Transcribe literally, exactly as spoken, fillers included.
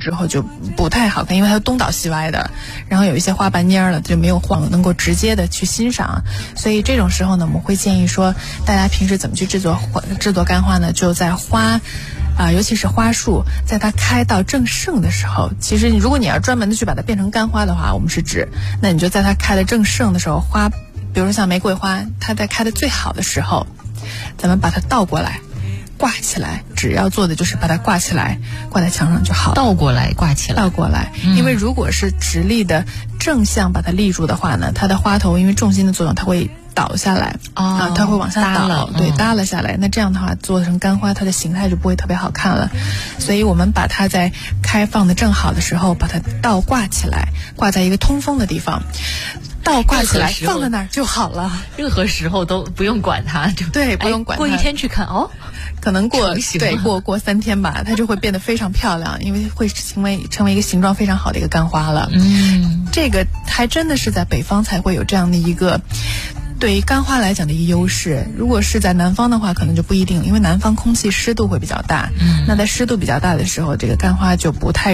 之后就不太好看，因为它东倒西歪的，然后有一些花瓣蔫了，就没有花能够直接的去欣赏。所以这种时候呢，我们会建议说，大家平时怎么去制作花制作干花呢？就在花啊、呃，尤其是花束，在它开到正盛的时候，其实如果你要专门的去把它变成干花的话，我们是指，那你就在它开的正盛的时候，花，比如说像玫瑰花，它在开的最好的时候，咱们把它倒过来挂起来，只要做的就是把它挂起来，挂在墙上就好。 倒过来挂起来， 倒过来，嗯、因为如果是直立的正向把它立住的话呢，它的花头因为重心的作用，它会倒下来、哦、啊，它会往下倒， 了对，耷了下来。那这样的话，做成干花，它的形态就不会特别好看了。所以我们把它在开放的正好的时候，把它倒挂起来，挂在一个通风的地方。倒挂起来放在那儿就好了， 任何时候都不用管它，就对，不用管它。 过一天去看哦， 可能过对过过三天吧，它就会变得非常漂亮，因为会成为成为一个形状非常好的一个干花了。 嗯， 这个还真的是在北方才会有这样的一个对于干花来讲的一个优势。如果是在南方的话，可能就不一定，因为南方空气湿度会比较大。嗯，那在湿度比较大的时候，这个干花就不太